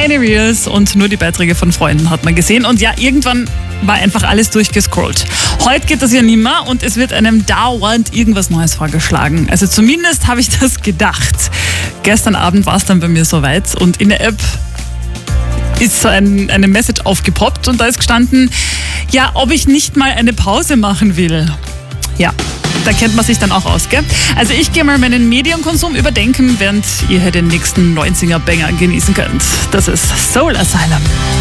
keine Reels und nur die Beiträge von Freunden hat man gesehen. Und ja, irgendwann war einfach alles durchgescrollt. Heute geht das ja nicht mehr und es wird einem dauernd irgendwas Neues vorgeschlagen. Also zumindest habe ich das gedacht. Gestern Abend war es dann bei mir soweit und in der App ist so eine Message aufgepoppt und da ist gestanden, ja, ob ich nicht mal eine Pause machen will. Ja, da kennt man sich dann auch aus, gell? Also ich gehe mal meinen Medienkonsum überdenken, während ihr hier den nächsten 90er-Banger genießen könnt. Das ist Soul Asylum.